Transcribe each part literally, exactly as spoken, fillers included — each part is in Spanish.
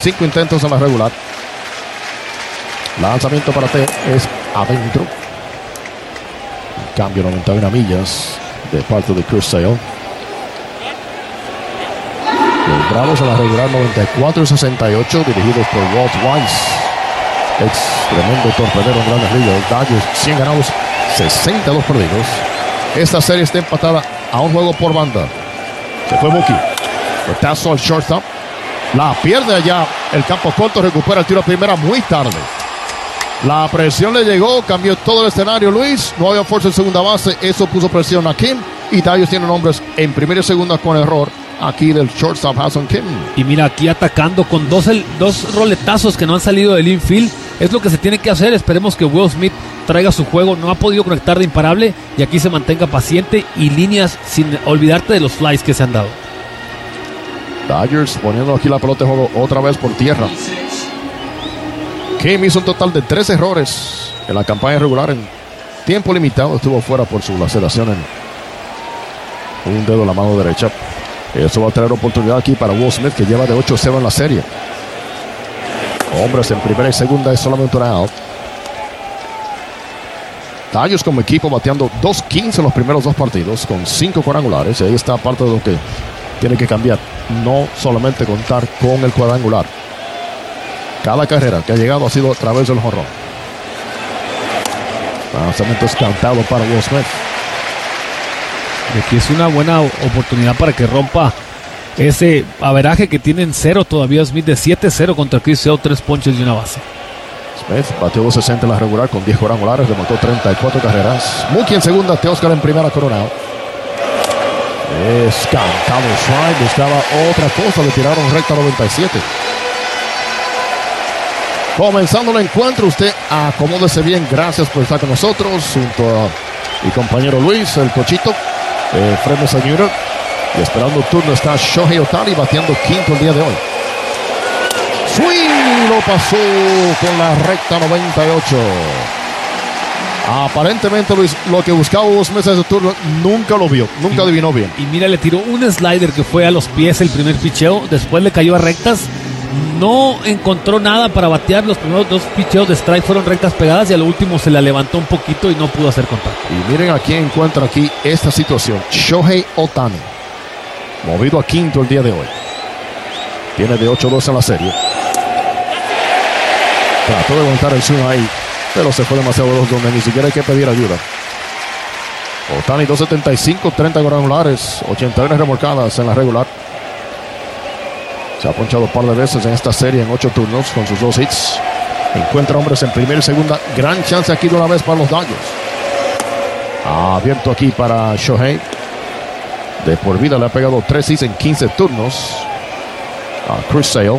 cinco intentos en la regular. Lanzamiento para T es adentro. Cambio noventa y una millas de parte de Chris Sale. Los Bravos en la regular noventa y cuatro y sesenta y ocho, dirigidos por Walt Weiss, ex tremendo torpedero en Grandes Ligas. Dodgers cien ganados, sesenta y dos perdidos. Esta serie está empatada a un juego por banda. Se fue Mookie. Retazo al shortstop. La pierde allá. El campo corto, recupera el tiro a primera muy tarde. La presión le llegó, cambió todo el escenario, Luis. No había fuerza en segunda base. Eso puso presión a Kim. Y Dodgers tienen hombres en primera y segunda con error aquí del shortstop Ha-Seong Kim. Y mira, aquí atacando con dos, el, dos roletazos que no han salido del infield. Es lo que se tiene que hacer. Esperemos que Will Smith traiga su juego. No ha podido conectar de imparable y aquí se mantenga paciente y líneas sin olvidarte de los flies que se han dado. Dodgers poniendo aquí la pelota de juego otra vez por tierra. Kim hizo un total de tres errores en la campaña regular. En tiempo limitado estuvo fuera por su laceración en un dedo de la mano derecha. Eso va a traer oportunidad aquí para Will Smith, que lleva de ocho cero en la serie. Hombres en primera y segunda, es solamente una out. Dodgers como equipo bateando dos quince en los primeros dos partidos con cinco cuadrangulares. Ahí está parte de lo que tiene que cambiar. No solamente contar con el cuadrangular. Cada carrera que ha llegado ha sido a través del jonrón. Lanzamiento es cantado para Will Smith. Y aquí es una buena oportunidad para que rompa ese averaje que tiene en cero todavía Smith de siete cero contra Chris Sale, tres ponches y una base. Smith bateó dos sesenta en la regular con diez cuadrangulares, remontó treinta y cuatro carreras. Mookie en segunda, Teoscar en primera, coronado. Es cantado strike, buscaba otra cosa, le tiraron recta noventa y siete. Comenzando el encuentro, usted acomódese bien, gracias por estar con nosotros, junto a mi compañero Luis, el Cochito, eh, Fred Mesañura, y esperando turno está Shohei Ohtani bateando quinto el día de hoy. Swing, lo pasó con la recta noventa y ocho. Aparentemente, Luis, lo que buscaba dos meses de turno nunca lo vio, nunca y, adivinó bien. Y mira, le tiró un slider que fue a los pies el primer picheo, después le cayó a rectas. No encontró nada para batear. Los primeros dos picheos de strike fueron rectas pegadas y a lo último se la levantó un poquito y no pudo hacer contacto. Y miren a quién encuentra aquí esta situación. Shohei Ohtani, movido a quinto el día de hoy. Tiene de ocho dos en la serie. Trató de aguantar el swing ahí, pero se fue demasiado lejos donde ni siquiera hay que pedir ayuda. Ohtani dos setenta y cinco, treinta cuadrangulares, ochenta y una remolcadas en la regular. Se ha ponchado un par de veces en esta serie en ocho turnos con sus dos hits. Encuentra hombres en primera y segunda. Gran chance aquí de una vez para los Dodgers. Abierto aquí para Shohei. De por vida le ha pegado tres hits en quince turnos a Chris Sale.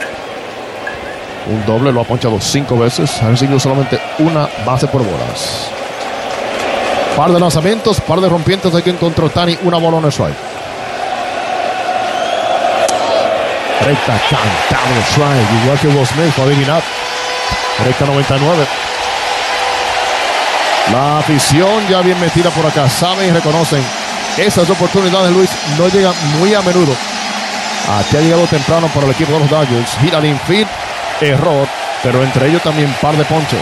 Un doble, lo ha ponchado cinco veces. Ha recibido solamente una base por bolas. Par de lanzamientos, par de rompientes aquí encontró Ohtani. Una bola en el strike. Recta cantado strike, igual que Will Smith fue adivinar. Recta noventa y nueve. La afición ya bien metida por acá, saben y reconocen esas oportunidades, Luis, no llegan muy a menudo. Aquí ha llegado temprano para el equipo de los Dodgers. Gira al infield, error, pero entre ellos también par de ponches.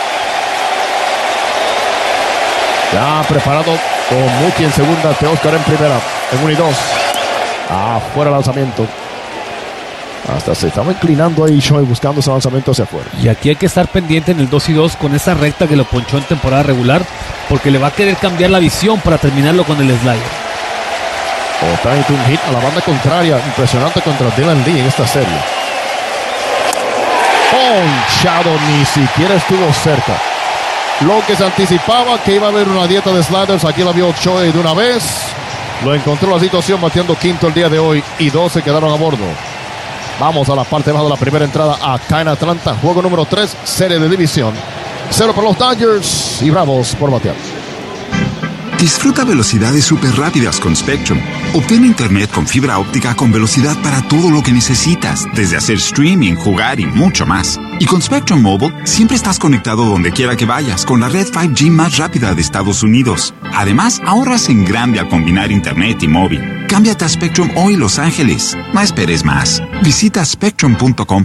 Ya preparado con Mookie en segunda, Teoscar en primera, en uno y dos. Afuera el lanzamiento. Hasta se estaba inclinando ahí Shohei buscando ese lanzamiento hacia afuera. Y aquí hay que estar pendiente en el dos y dos con esa recta que lo ponchó en temporada regular, porque le va a querer cambiar la visión para terminarlo con el slider. Ohtani un hit a la banda contraria, impresionante contra Dylan Lee en esta serie. Ponchado, ni siquiera estuvo cerca. Lo que se anticipaba que iba a haber una dieta de sliders, aquí la vio Shohei de una vez. Lo encontró la situación batiendo quinto el día de hoy y dos se quedaron a bordo. Vamos a la parte baja de la primera entrada acá en Atlanta. Juego número tres, serie de división. Cero para los Dodgers y Bravos por batear. Disfruta velocidades súper rápidas con Spectrum. Obtén internet con fibra óptica con velocidad para todo lo que necesitas, desde hacer streaming, jugar y mucho más. Y con Spectrum Mobile, siempre estás conectado donde quiera que vayas con la red cinco G más rápida de Estados Unidos. Además, ahorras en grande al combinar internet y móvil. Cámbiate a Spectrum hoy, Los Ángeles. No esperes más. Visita spectrum punto com.